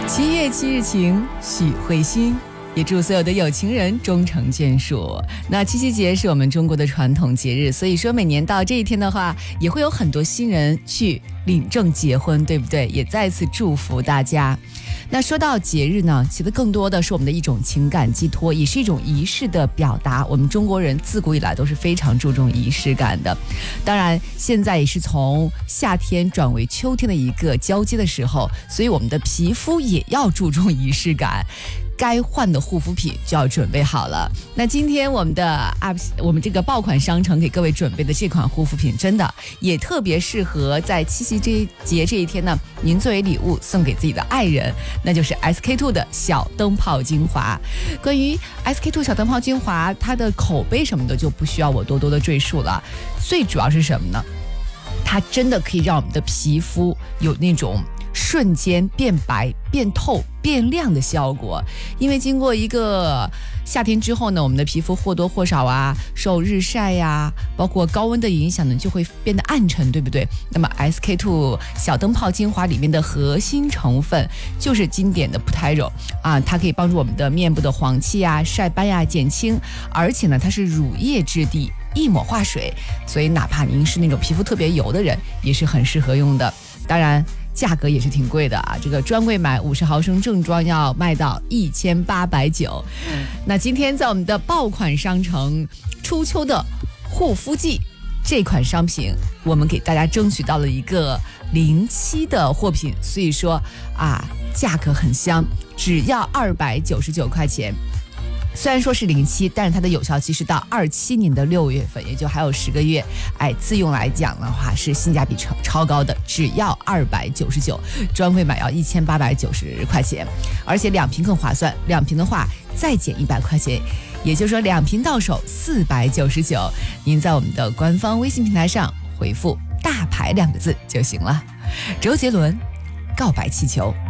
7月7日晴，许慧欣。也祝所有的有情人终成眷属。那七夕节是我们中国的传统节日，所以说每年到这一天的话，也会有很多新人去领证结婚，对不对？也再次祝福大家。那说到节日呢，其实更多的是我们的一种情感寄托，也是一种仪式的表达。我们中国人自古以来都是非常注重仪式感的。当然，现在也是从夏天转为秋天的一个交接的时候，所以我们的皮肤也要注重仪式感。该换的护肤品就要准备好了。那今天我们这个爆款商城给各位准备的这款护肤品，真的也特别适合在七夕节这一天呢，您作为礼物送给自己的爱人，那就是 SK-II 的小灯泡精华。关于 SK-II 小灯泡精华，它的口碑什么的就不需要我多多的赘述了。最主要是什么呢？它真的可以让我们的皮肤有那种瞬间变白、变透、变亮的效果。因为经过一个夏天之后呢，我们的皮肤或多或少受日晒呀，包括高温的影响呢，就会变得暗沉，对不对？那么 SK-II 小灯泡精华里面的核心成分就是经典的葡萄柚它可以帮助我们的面部的黄气晒斑减轻，而且呢，它是乳液质地，一抹化水，所以哪怕您是那种皮肤特别油的人，也是很适合用的。当然价格也是挺贵的这个专柜买50毫升正装要卖到1890。那今天在我们的爆款商城初秋的护肤季这款商品，我们给大家争取到了一个07的货品，所以说价格很香，只要299块钱。虽然说是07，但是它的有效期是到27年的6月份，也就还有10个月。自用来讲的话，是性价比超高的，只要299，专柜买要1890块钱，而且2瓶更划算，2瓶的话再减100块钱，也就是说2瓶到手499。您在我们的官方微信平台上回复"大牌"2个字就行了。周杰伦，告白气球。